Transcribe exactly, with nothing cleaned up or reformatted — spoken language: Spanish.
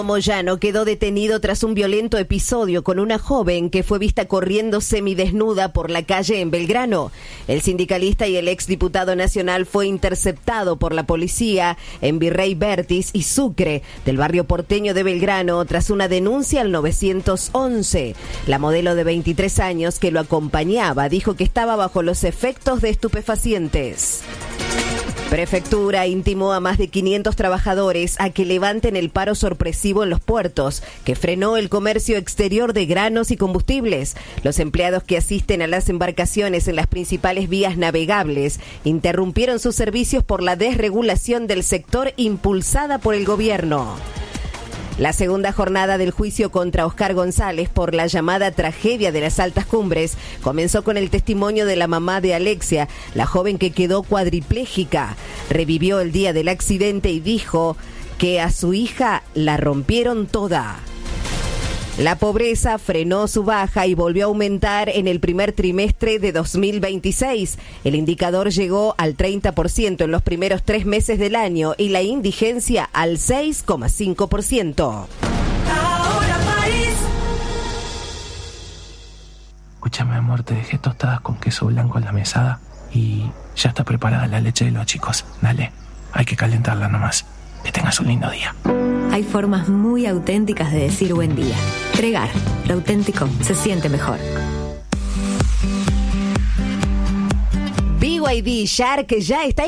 Moyano quedó detenido tras un violento episodio con una joven que fue vista corriendo semidesnuda por la calle en Belgrano. El sindicalista y el exdiputado nacional fue interceptado por la policía en Virrey Bertis y Sucre, del barrio porteño de Belgrano, tras una denuncia al nueve once. La modelo de veintitrés años que lo acompañaba dijo que estaba bajo los efectos de estupefacientes. Prefectura intimó a más de quinientos trabajadores a que levanten el paro sorpresivo en los puertos, que frenó el comercio exterior de granos y combustibles. Los empleados que asisten a las embarcaciones en las principales vías navegables interrumpieron sus servicios por la desregulación del sector impulsada por el gobierno. La segunda jornada del juicio contra Oscar González por la llamada tragedia de las altas cumbres comenzó con el testimonio de la mamá de Alexia, la joven que quedó cuadripléjica. Revivió el día del accidente y dijo que a su hija la rompieron toda. La pobreza frenó su baja y volvió a aumentar en el primer trimestre de dos mil veintiséis. El indicador llegó al treinta por ciento en los primeros tres meses del año y la indigencia al seis coma cinco por ciento. Ahora París. Escúchame, amor, te dejé tostadas con queso blanco en la mesada y ya está preparada la leche de los chicos. Dale, hay que calentarla nomás. Que tengas un lindo día. Hay formas muy auténticas de decir buen día. Tregar, lo auténtico se siente mejor. B Y D Shark ya está